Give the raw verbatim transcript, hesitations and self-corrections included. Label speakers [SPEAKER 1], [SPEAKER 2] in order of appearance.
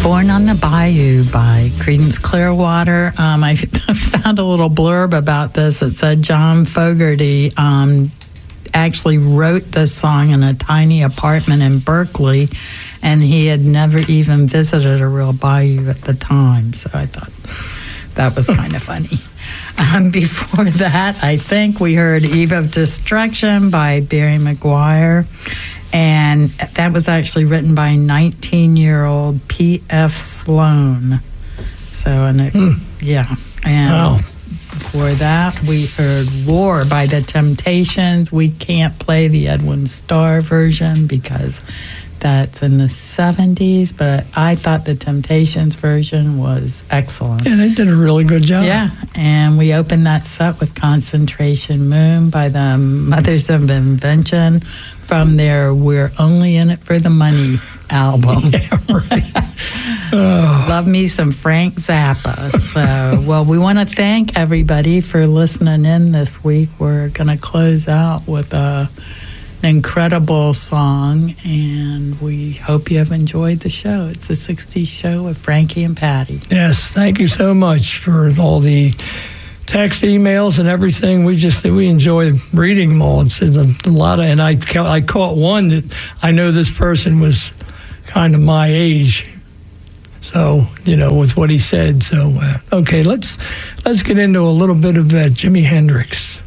[SPEAKER 1] Born on the Bayou by Creedence Clearwater. Um, I found a little blurb about this. It said John Fogerty um, actually wrote this song in a tiny apartment in Berkeley, and he had never even visited a real bayou at the time. So I thought that was kind of funny. Um, before that, I think we heard Eve of Destruction by Barry McGuire. And that was actually written by nineteen-year-old P F Sloan. So, and it, hmm. yeah. And wow. Before that, we heard War by The Temptations. We can't play the Edwin Starr version because that's in the seventies, but I thought the Temptations version was excellent.
[SPEAKER 2] Yeah, they did a really good job.
[SPEAKER 1] Yeah, and we opened that set with Concentration Moon by the Mothers of Invention from their We're Only in It for the Money album.
[SPEAKER 2] Yeah, right. Oh.
[SPEAKER 1] Love me some Frank Zappa. So, well, we want to thank everybody for listening in this week. We're going to close out with a incredible song, and we hope you have enjoyed the show. It's a sixties show with Frankie and Patty.
[SPEAKER 2] Yes, thank you so much for all the text, emails, and everything. We just we enjoy reading them all. It's, it's a, a lot of, and I I caught one that I know this person was kind of my age. So, you know, with what he said. So, uh, okay, let's let's get into a little bit of uh, Jimi Hendrix.